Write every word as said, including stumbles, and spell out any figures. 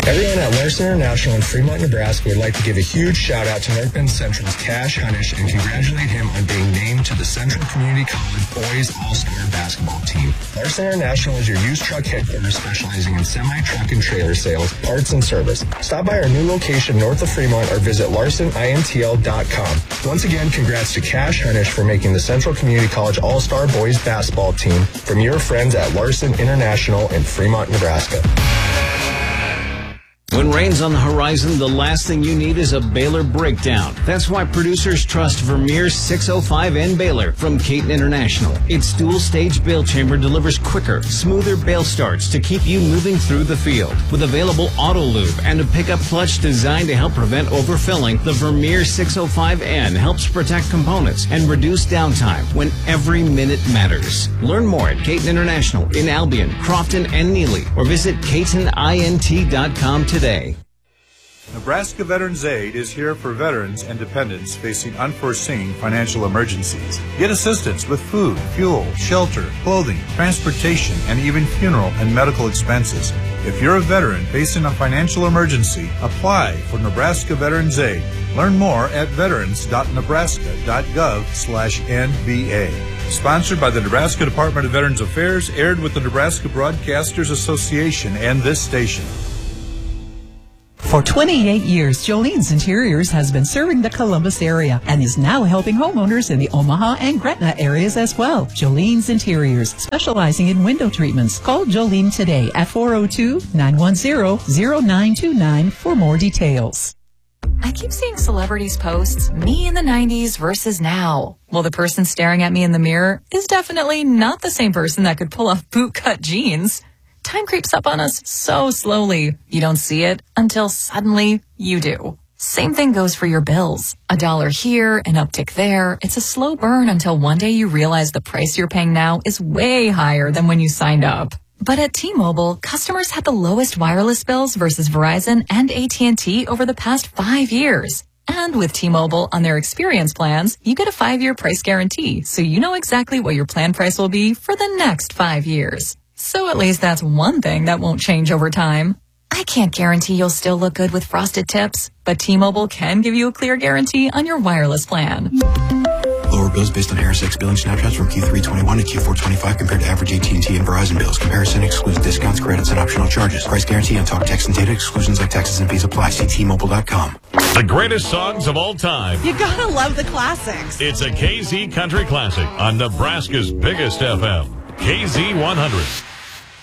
Everyone at Larson International in Fremont, Nebraska would like to give a huge shout out to North Bend Central's Cash Hunish and congratulate him on being named to the Central Community College Boys All-Star Basketball Team. Larson International is your used truck headquarters specializing in semi-truck and trailer sales, parts, and service. Stop by our new location north of Fremont or visit larson intl dot com. Once again, congrats to Cash Hunish for making the Central Community College All-Star Boys Basketball Team from your friends at Larson International in Fremont, Nebraska. When rain's on the horizon, the last thing you need is a baler breakdown. That's why producers trust Vermeer six oh five N Baler from Caton International. Its dual-stage bale chamber delivers quicker, smoother bale starts to keep you moving through the field. With available auto lube and a pickup clutch designed to help prevent overfilling, the Vermeer six oh five N helps protect components and reduce downtime when every minute matters. Learn more at Caton International in Albion, Crofton, and Neely, or visit caton int dot com today. Today. Nebraska Veterans Aid is here for veterans and dependents facing unforeseen financial emergencies. Get assistance with food, fuel, shelter, clothing, transportation, and even funeral and medical expenses. If you're a veteran facing a financial emergency, apply for Nebraska Veterans Aid. Learn more at veterans dot nebraska dot gov slash N V A. Sponsored by the Nebraska Department of Veterans Affairs, aired with the Nebraska Broadcasters Association and this station. For twenty-eight years, Jolene's Interiors has been serving the Columbus area and is now helping homeowners in the Omaha and Gretna areas as well. Jolene's Interiors, specializing in window treatments. Call Jolene today at four oh two, nine one zero, zero nine two nine for more details. I keep seeing celebrities post me in the nineties versus now. Well, the person staring at me in the mirror is definitely not the same person that could pull off bootcut jeans. Time creeps up on us so slowly. You don't see it until suddenly you do. Same thing goes for your bills. A dollar here, an uptick there. It's a slow burn until one day you realize the price you're paying now is way higher than when you signed up. But at T-Mobile, customers had the lowest wireless bills versus Verizon and A T and T over the past five years. And with T-Mobile on their experience plans, you get a five-year price guarantee, so you know exactly what your plan price will be for the next five years. So at least that's one thing that won't change over time. I can't guarantee you'll still look good with frosted tips, but T-Mobile can give you a clear guarantee on your wireless plan. Lower bills based on Harris X billing snapshots from Q three twenty-one to Q four twenty-five compared to average A T and T and Verizon bills. Comparison excludes discounts, credits, and optional charges. Price guarantee on talk, text, and data. Exclusions like taxes and fees apply. See T Mobile dot com. The greatest songs of all time. You gotta love the classics. It's a K Z Country Classic on Nebraska's biggest F M, K Z one hundred.